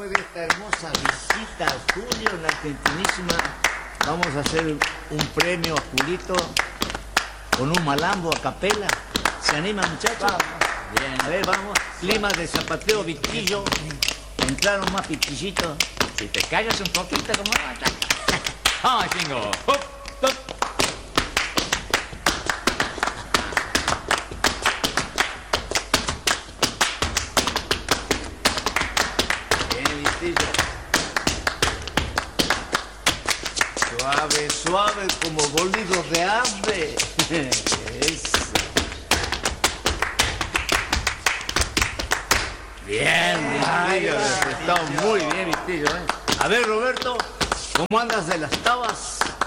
después de esta hermosa visita a Julio en la Argentinísima, vamos a hacer un premio a Julito con un malambo a capela. ¿Se anima, muchachos? Vamos. Bien. A ver, vamos. Clima de zapateo, Vitillo. Entraron más pitillitos. Si te callas un poquito, ¿cómo va? ¡Ay, chingo! ¡Hop! ¡Hop! Bien, Vitillo. Suave, suave, como bolidos de ave. Eso. Bien, Vitillo. Está muy bien, Vitillo. A ver, Roberto, ¿cómo andas de las tabas?